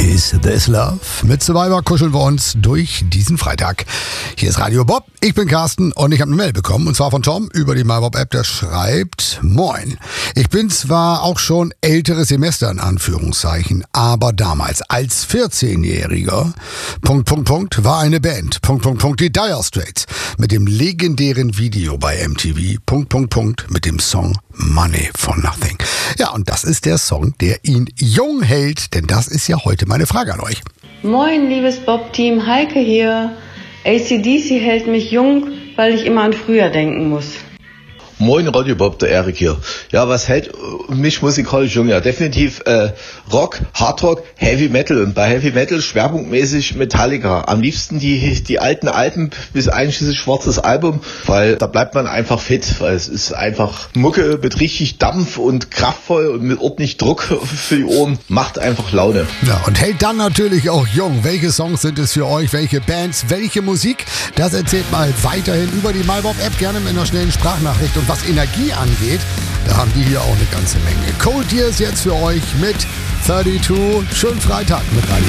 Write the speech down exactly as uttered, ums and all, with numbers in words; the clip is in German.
Is This Love? Mit Survivor kuscheln wir uns durch diesen Freitag. Hier ist Radio Bob, ich bin Carsten und ich habe eine Mail bekommen, und zwar von Tom über die MyBob-App, der schreibt: Moin, ich bin zwar auch schon älteres Semester in Anführungszeichen, aber damals als vierzehnjähriger, Punkt, Punkt, Punkt, war eine Band, Punkt, Punkt, Punkt, die Dire Straits, mit dem legendären Video bei M T V, Punkt, Punkt, Punkt, mit dem Song Money for Nothing. Ja, und das ist der Song, der ihn jung hält, denn das ist ja heute meine Frage an euch. Moin, liebes Bob-Team, Heike hier. A C D C hält mich jung, weil ich immer an früher denken muss. Moin Radio Bob, der Erik hier. Ja, was hält mich musikalisch jung? Ja, definitiv äh, Rock, Hardrock, Heavy Metal. Und bei Heavy Metal schwerpunktmäßig Metallica. Am liebsten die die alten Alben bis einschließlich schwarzes Album, weil da bleibt man einfach fit, weil es ist einfach Mucke mit richtig Dampf und kraftvoll und mit ordentlich Druck für die Ohren. Macht einfach Laune. Ja, und hält dann natürlich auch jung. Welche Songs sind es für euch? Welche Bands? Welche Musik? Das erzählt mal weiterhin über die MyBob-App, gerne mit einer schnellen Sprachnachricht. Und was Energie angeht, da haben die hier auch eine ganze Menge. Cold Years jetzt für euch mit zweiunddreißig. Schönen Freitag mit Radio